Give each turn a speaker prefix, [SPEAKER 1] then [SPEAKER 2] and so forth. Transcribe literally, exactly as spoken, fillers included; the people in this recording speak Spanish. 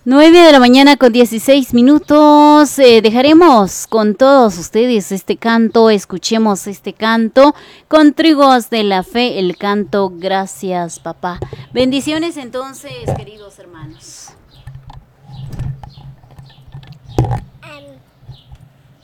[SPEAKER 1] Nueve de la mañana con dieciséis minutos. Eh, dejaremos con todos ustedes este canto. Escuchemos este canto con Trigos de la Fe, el canto Gracias, papá. Bendiciones entonces, queridos hermanos.